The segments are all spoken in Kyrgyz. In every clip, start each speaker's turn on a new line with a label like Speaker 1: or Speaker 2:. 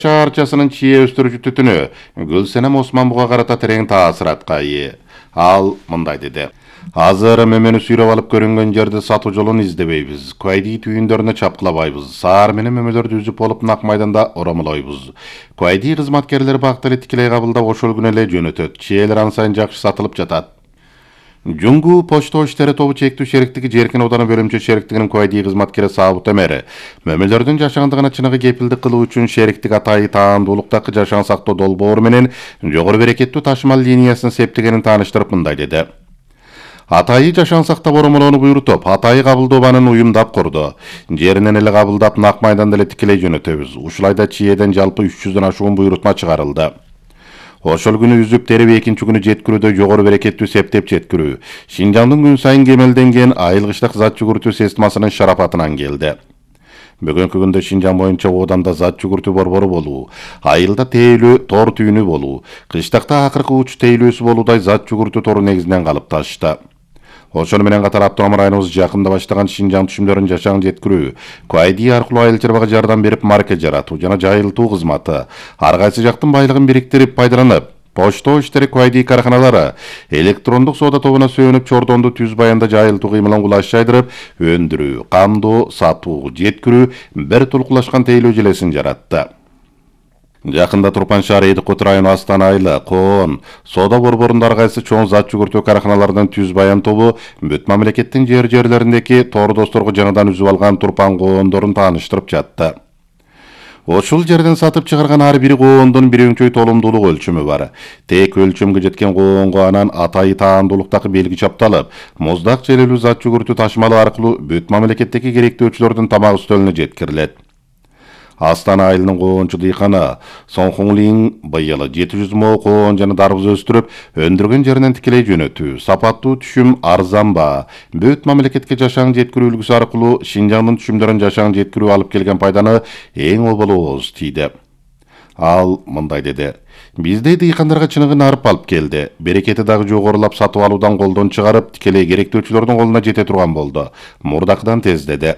Speaker 1: шаарчасынын чие өстүрүүчү түтүнү Гүлсенем Османбуга карата терең таасиратка ээ. Ал мындай деди. Азыр мөмөнү сүйрөп алып көрүнгөн жерде сатуу жолун издебейбиз. Куайдии түйүндөрүнө чапкылабайбыз. Саар менен мөмөлөрдү үзүп болуп нак майданда оромолойбуз. Куайдии кызматкерлери бакты эле тикелей кабылдап ошол күнү эле жөнөтөт. Чиелер ан сайын жакшы сатылып жатат. Жуңгу почта иштери тобу чектүү шериктиги Жеркен Ооданы бөлүмчө шериктигинин куайдии кызматкери Сабыт Эмери мөмөлөрдүн жашаандыгына чыныгы кепилдик кылуу үчүн шериктик атайы таандуулуктагы жашаан сактоо долбоору менен жогору берекеттүү ташымал линиясын септигенин тааныштырып мындай деди. Атайы жашаан сактап оромолоону буйрутуп, атайы кабылдообанын уюмдап курду. Жеринен эле кабылдап нак майданда эле тикелей жөнөтөбүз. Ушулайда чиеден жалпы 300дөн ашуун буйрутма чыгарылды. Ошол күнү үзүп терип экинчи күнү жеткирүүдө жогору берекеттүү септеп жеткирүү. Шинжаңдын күн сайын кемелденген айылгычтык зат жүгүртүү системасынын шарапатынан келди. Бүгүнкү күндө Шинжаң боюнча ооданда зат жүгүртүү борбору болуу, айылда тейлөө тор түйүнү болуу, кыштакта акыркы уч тейлөөсү болуудай зат жүгүртүү тору негизинен калыпташты. Ошону менен катар автономдук районубуз жакында баштаган Шинжаң түшүмдөрүн жашаан жеткирүү, куайдии аркылуу айыл чарбага жардам берип маркет жаратуу жана жайылтуу кызматы, ар кайсы жактын байлыгын бириктирип пайдаланып, почта иштери куайдии карканалары, электрондук соода тобуна сүйөнүп Чордонду Түз Баянда жайылтуу кыймылын кулаш жайдырып, өндүрүү, кандоо, сатуу, жеткирүү бир тулкулашкан тейлөө желесин жаратты. Жакында Турпан шаар Эдиккут району Астана айылы, Коон, соода борборунда ар кайсы чоң зат жүгүртүү карканаларынын Түз Баян тобу бүт мамлекеттин жерлериндеги тор досторго жаңыдан үзүп алган Турпан коондорун тааныштырып жатты. Ошол жерден сатып чыгарган ар бир коондун бир өңчөй толумдуулук өлчөмү бар. Тек өлчөмгө жеткен коонго анан атайы таандуулуктагы белги чапталып, муздак желелүү зат жүгүртүү ташымалы аркылуу бүт мамлекеттеги керектөөчүлөрдүн тамак үстөлүнө жеткирилет. Астана айылынын коончу дыйканы Сонхунлин быйыл 700 мо коон жана дарбыз өстүрүп, өндүргөн жеринен тикелей жөнөтүү, сапаттуу түшүм арзан баа, бүт мамлекетке жашаан жеткирүү үлгүсү аркылуу Шинжаңдын түшүмдөрүн жашаан жеткирүү алып келген пайданы эң оболу ооз тийди. Ал мындай деди. Бизде дыйкандарга чыныгы нарып алып келди. Берекети дагы жогорулап сатып алуудан колдон чыгарып, тикелей керектөөчүлөрдүн колуна жете турган болду. Мурдакыдан тез деди.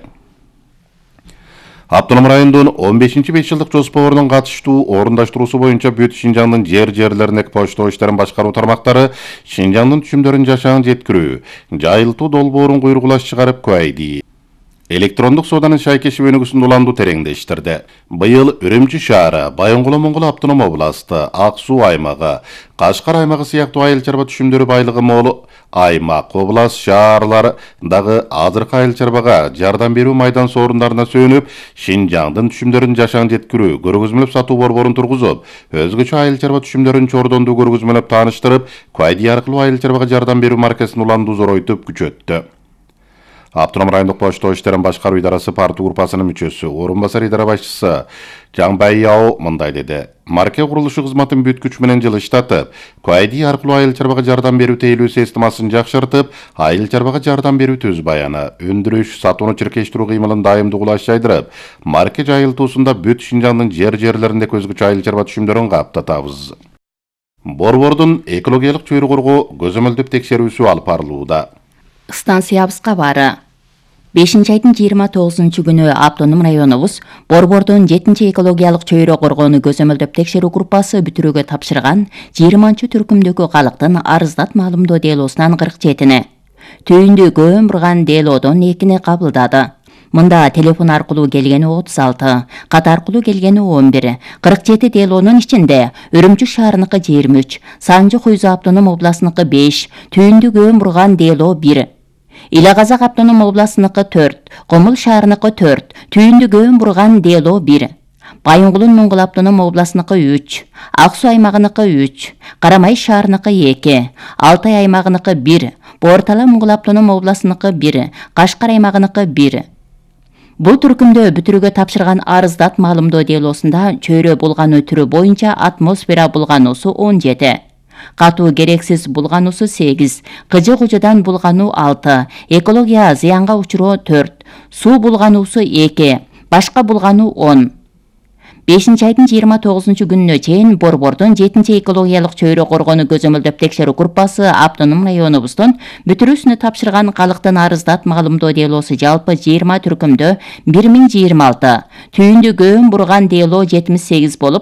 Speaker 1: Автономдук райондун 15-5 жылдык жоспорунун катыштуу орундаштыруусу боюнча бүт Шинжаңдын жерлеринде почта иштерин башкаруу тармактары Шинжаңдын түшүмдөрүн жашаан жеткирүү, жайылтуу долбоорун куйругулаш чыгарып куайдии. Электрондук сооданын шайкеши өнүгүүсүн уланду тереңдештирди. Быйыл Үрүмчү шаары, Байоңгул автоном областы, Ак Суу аймагы, Кашкар аймагы сыяктуу айыл чарба түшүмдөрү байлыгы мол аймак, област, шаарлар дагы азыркы айыл чарбага жардам берүү майдан сорундарына сөнүп, Шинжаңдын түшүмдөрүн жашаан жеткирүү, көргөзмөлөп сатуу борборун тургузуп, өзгөчө айыл чарба түшүмдөрүн Чордонду көргөзмөлөп тааныштырып, куайдии аркылуу айыл чарбага жардам берүү маркесин уланду зоройтуп күчөттү. Автономдук райондук почта иштерин башкаруу идарасы партия группасынын мүчөсү, орун басар идара башчысы Жаңбай Яо мындай деди. Марке курулушу кызматын бүт күч менен жылыштатып, куайдии аркылуу айыл чарбага жардам берүү тейлөө системасын жакшыртып, айыл чарбага жардам берүү Түз Баяны, өндүрүш, сатууну чиркештирүү кыймылын дайымдуу кулаш жайдырып, марке жайылтуусунда бүт Шинжаңдын жерлеринде өзгөчө айыл чарба түшүмдөрүн каптатабыз. Борбордун экологиялык чөйрө коргоо көзөмөлдөп текшерүүсү алып барылууда.
Speaker 2: Станциябыз кабары. 5-айдын 29 күнү автоном районубуз Борбордун 7 экологиялык чөйрө коргоону көзөмөлдөп текшерүү группасы бүтүрүүгө тапшырган 20 түркүмдөгү калктын арыздат маалымдоо делосунан 47-ни, түйүндү көөн бурган делодон 2-ни кабылдады. Мында телефон аркылуу келгени 36, кат аркылуу келгени 11, 47 делонун ичинде Үрүмчү шаарыныкы 23, Санжы Хуйзу автоном областыныкы 5, түйүндү көөн бурган дело 1, Ила Казак автоном областыныкы 4, Комул шаарыныкы 4, түйүндү көөн бурган дело 1, Байоңгулун Моңгол автоном областыныкы 3, Ак Суу аймагыныкы 3, Карамай шаарыныкы 2, Алтай аймагыныкы 1, Бортала Моңгол автоном областыныкы 1, Кашкар аймагыныкы 1. Бул түркүмдө бүтүрүүгө тапшырган арыздат маалымдоо делосунда чөйрө булгануу түрү боюнча атмосфера булгануусу 17, катуу керексиз булгануусу 8, кыжы кужадан булгануу 6, экология зыянга учуроо 4, суу булгануусу 2, башка булгануу 10. 5 айдын 29 күнүнө чейин Борбордун 7-экологиялык чөйрө коргону көзөмөлдөп текшерүү группасы автоном районубуздун бүтүрүүсүнө тапшырган калктын арыздат маалымдоо делосу жалпы 20 түркүмдө 1026, түйүндү көөн бурган дело 78 болуп,